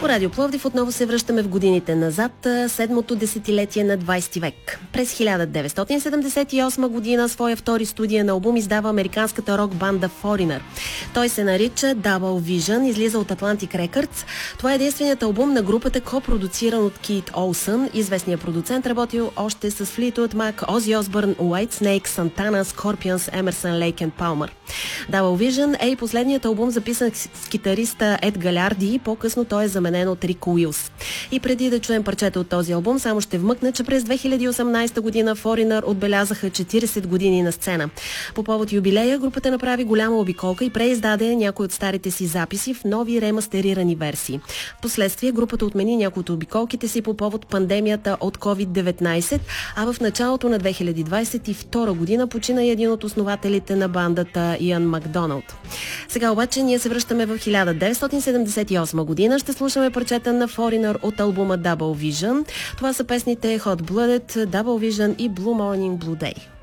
По Радио Пловдив отново се връщаме в годините назад, седмото десетилетие на 20 век. През 1978 година своя втори студиен албум издава американската рок банда Foreigner. Той се нарича Double Vision, излиза от Atlantic Records. Това е единственият албум на групата, ко-продуциран от Кит Олсън. Известният продуцент работил още с Fleetwood Mac, Ози Осбърн, Whitesnake, Santana, Scorpions, Emerson, Lake and Palmer. Double Vision е и последният албум, записан с китариста Ед Галярди, и по-късно той е заменен от Рико Уилс. И преди да чуем парчета от този албум, само ще вмъкна, че през 2018 година Foreigner отбелязаха 40 години на сцена. По повод юбилея групата направи голяма обиколка и преиздаде някои от старите си записи в нови ремастерирани версии. Впоследствие групата отмени някои от обиколките си по повод пандемията от COVID-19, а в началото на 2022 година почина и един от основателите на бандата Иан Макдоналд. Сега обаче ние се връщаме в 1978 година. Ще слушаме парчета на Foreigner от албума Double Vision. Това са песните Hot Blooded, Double Vision и Blue Morning Blue Day.